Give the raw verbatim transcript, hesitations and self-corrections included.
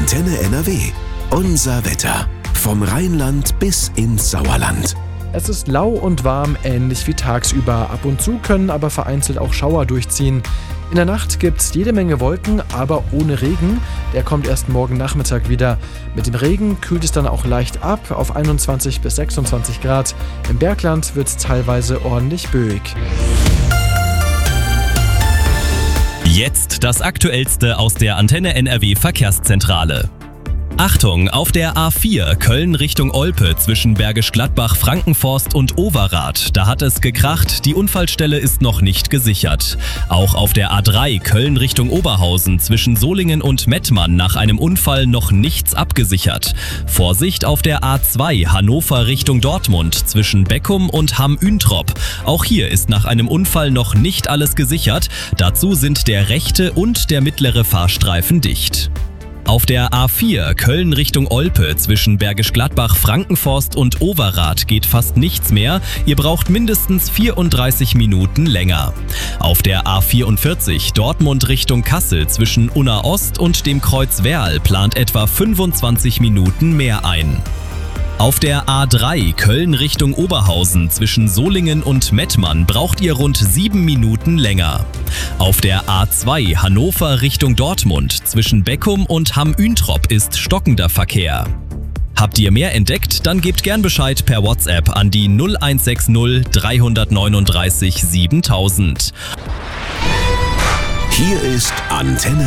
Antenne N R W. Unser Wetter. Vom Rheinland bis ins Sauerland. Es ist lau und warm, ähnlich wie tagsüber. Ab und zu können aber vereinzelt auch Schauer durchziehen. In der Nacht gibt's jede Menge Wolken, aber ohne Regen. Der kommt erst morgen Nachmittag wieder. Mit dem Regen kühlt es dann auch leicht ab auf einundzwanzig bis sechsundzwanzig Grad. Im Bergland wird's teilweise ordentlich böig. Jetzt das Aktuellste aus der Antenne N R W Verkehrszentrale. Achtung, auf der A vier Köln Richtung Olpe zwischen Bergisch Gladbach, Frankenforst und Overath. Da hat es gekracht, die Unfallstelle ist noch nicht gesichert. Auch auf der A drei Köln Richtung Oberhausen zwischen Solingen und Mettmann nach einem Unfall noch nichts abgesichert. Vorsicht auf der A zwei Hannover Richtung Dortmund zwischen Beckum und Hamm-Üntrop. Auch hier ist nach einem Unfall noch nicht alles gesichert. Dazu sind der rechte und der mittlere Fahrstreifen dicht. Auf der A vier Köln Richtung Olpe zwischen Bergisch Gladbach, Frankenforst und Overath geht fast nichts mehr. Ihr braucht mindestens vierunddreißig Minuten länger. Auf der A vierundvierzig Dortmund Richtung Kassel zwischen Unna Ost und dem Kreuz Werl plant etwa fünfundzwanzig Minuten mehr ein. Auf der A drei Köln Richtung Oberhausen zwischen Solingen und Mettmann braucht ihr rund sieben Minuten länger. Auf der A zwei Hannover Richtung Dortmund zwischen Beckum und Hamm-Üntrop ist stockender Verkehr. Habt ihr mehr entdeckt? Dann gebt gern Bescheid per WhatsApp an die null eins sechs null drei neun drei siebentausend. Hier ist Antenne